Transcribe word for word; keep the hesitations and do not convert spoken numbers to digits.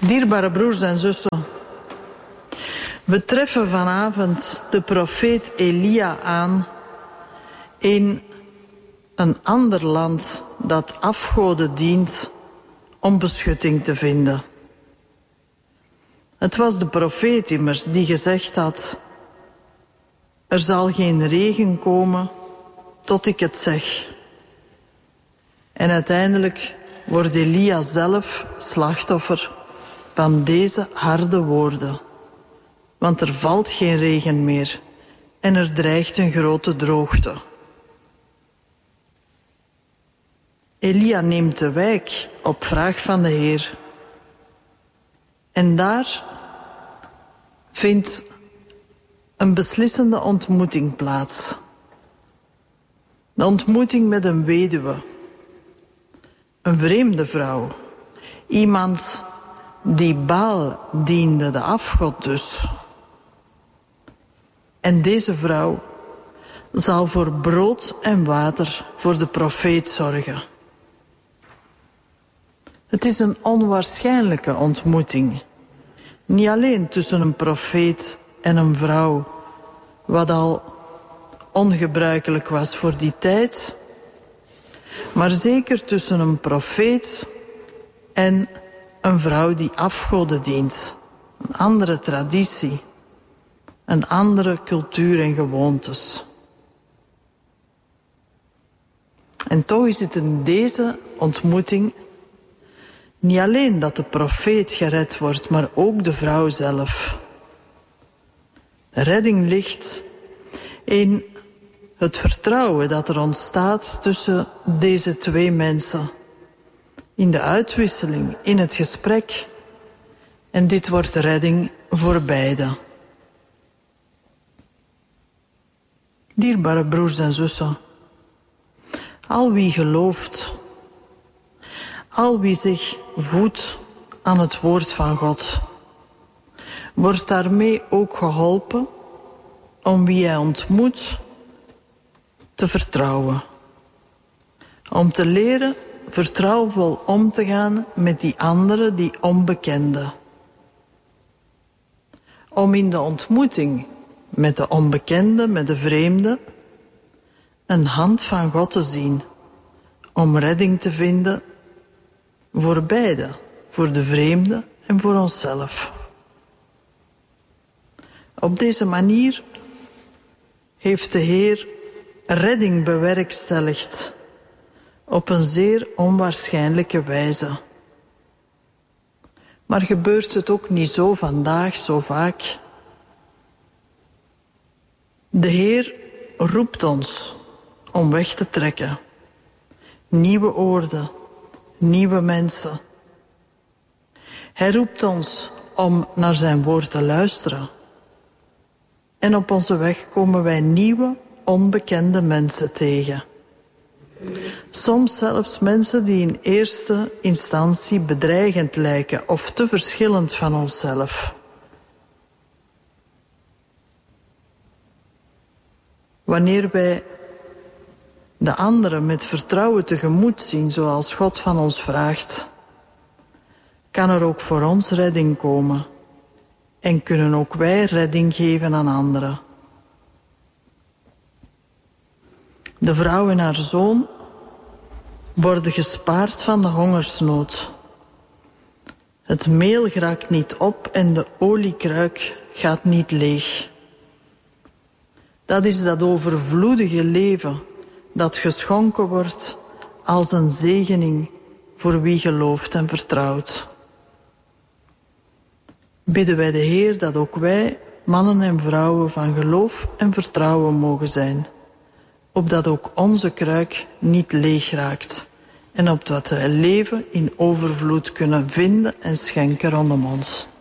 Dierbare broers en zussen, we treffen vanavond de profeet Elia aan in een ander land dat afgoden dient om beschutting te vinden. Het was de profeet immers die gezegd had: er zal geen regen komen tot ik het zeg. En uiteindelijk wordt Elia zelf slachtoffer van deze harde woorden. Want er valt geen regen meer en er dreigt een grote droogte. Elia neemt de wijk op vraag van de Heer. En daar vindt een beslissende ontmoeting plaats. De ontmoeting met een weduwe. Een vreemde vrouw. Iemand die Baal diende, de afgod dus. En deze vrouw zal voor brood en water voor de profeet zorgen. Het is een onwaarschijnlijke ontmoeting. Niet alleen tussen een profeet en een vrouw, wat al ongebruikelijk was voor die tijd, maar zeker tussen een profeet en een vrouw die afgoden dient. Een andere traditie, een andere cultuur en gewoontes. En toch is het in deze ontmoeting niet alleen dat de profeet gered wordt, maar ook de vrouw zelf. De redding ligt in het vertrouwen dat er ontstaat tussen deze twee mensen. In de uitwisseling, in het gesprek. En dit wordt redding voor beiden. Dierbare broers en zussen, al wie gelooft, al wie zich voedt aan het woord van God, wordt daarmee ook geholpen om wie hij ontmoet te vertrouwen. Om te leren vertrouwvol om te gaan met die andere, die onbekende. Om in de ontmoeting met de onbekende, met de vreemde, een hand van God te zien. Om redding te vinden voor beide, voor de vreemde en voor onszelf. Op deze manier heeft de Heer redding bewerkstelligd op een zeer onwaarschijnlijke wijze. Maar gebeurt het ook niet zo vandaag, zo vaak? De Heer roept ons om weg te trekken. Nieuwe oorden, nieuwe mensen. Hij roept ons om naar zijn woord te luisteren. En op onze weg komen wij nieuwe, onbekende mensen tegen. Soms zelfs mensen die in eerste instantie bedreigend lijken of te verschillend van onszelf. Wanneer wij de anderen met vertrouwen tegemoet zien zoals God van ons vraagt, kan er ook voor ons redding komen en kunnen ook wij redding geven aan anderen. De vrouw en haar zoon worden gespaard van de hongersnood. Het meel raakt niet op en de oliekruik gaat niet leeg. Dat is dat overvloedige leven dat geschonken wordt als een zegening voor wie gelooft en vertrouwt. Bidden wij de Heer dat ook wij mannen en vrouwen van geloof en vertrouwen mogen zijn, opdat ook onze kruik niet leeg raakt en opdat we leven in overvloed kunnen vinden en schenken rondom ons.